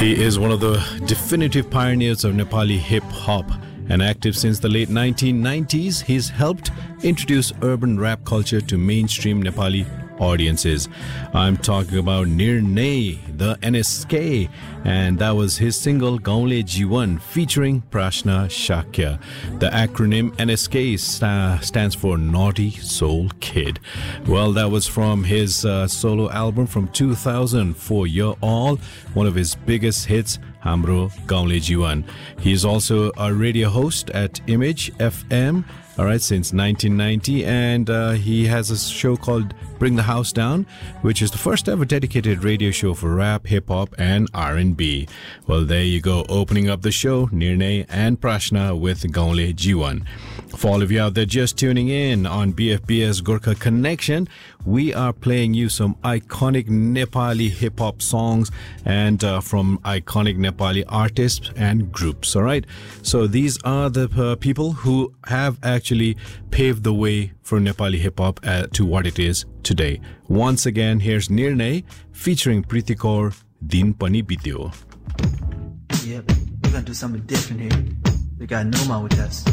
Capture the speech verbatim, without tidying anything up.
He is one of the definitive pioneers of Nepali hip-hop and active since the late nineteen nineties. He's helped introduce urban rap culture to mainstream Nepali audiences. I'm talking about Nirnay, the N S K, and that was his single Gaunle Jiwan featuring Prashna Shakya. The acronym N S K sta- stands for Naughty Soul Kid. Well, that was from his uh, solo album from two thousand for Your All, one of his biggest hits, Hamro Gaunle Jiwan. He is also a radio host at Image F M, all right, since nineteen ninety, and uh, he has a show called Bring the House Down, which is the first ever dedicated radio show for rap, hip-hop, and R and B. Well, there you go, opening up the show, Nirnay and Prashna with Gaunle Jiwan. For all of you out there just tuning in on B F B S Gorkha Connection, we are playing you some iconic Nepali hip-hop songs and uh, from iconic Nepali artists and groups, all right? So these are the uh, people who have actually paved the way for Nepali hip-hop uh, to what it is today. Once again, here's Nirnay featuring Preeti Kaur, Din Pani Bityo. Yep, we're gonna do something different here. We got Noma with us.